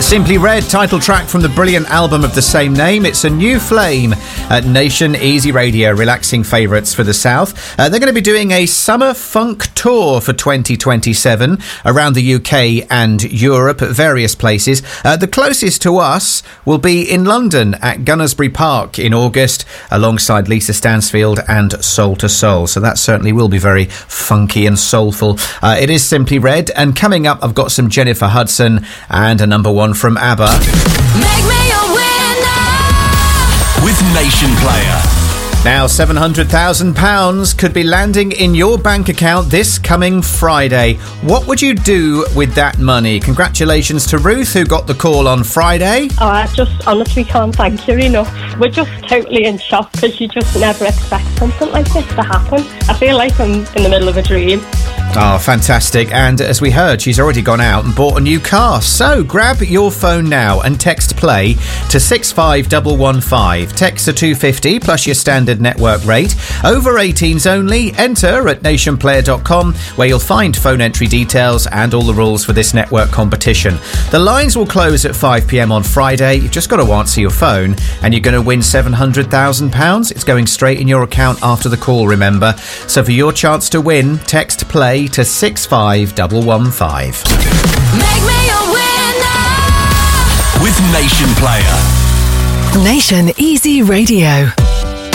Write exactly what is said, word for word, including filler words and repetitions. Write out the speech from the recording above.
Simply Red, title track from the brilliant album of the same name. It's a new flame at Nation Easy Radio, relaxing favourites for the South. Uh, they're going to be doing a summer funk tour for twenty twenty-seven around the U K and Europe at various places. Uh, the closest to us will be in London at Gunnersbury Park in August, alongside Lisa Stansfield and Soul to Soul. So that certainly will be very funky and soulful. Uh, it is Simply Red, and coming up I've got some Jennifer Hudson and a number one from ABBA. Make me a winner with Nation Player. Now, seven hundred thousand pounds could be landing in your bank account this coming Friday. What would you do with that money? Congratulations to Ruth, who got the call on Friday. Oh, I just honestly can't thank you enough. We're just totally in shock because you just never expect something like this to happen. I feel like I'm in the middle of a dream. Oh, fantastic. And as we heard, she's already gone out and bought a new car. So grab your phone now and text play to six five one one five. Text to two fifty plus your standard network rate. Over eighteens only. Enter at nation player dot com, where you'll find phone entry details and all the rules for this network competition. The lines will close at five p m on Friday. You've just got to answer your phone and you're going to win seven hundred thousand pounds. It's going straight in your account after the call, remember. So for your chance to win, text play to six five one one five. Make me a winner with Nation Player. Nation Easy Radio.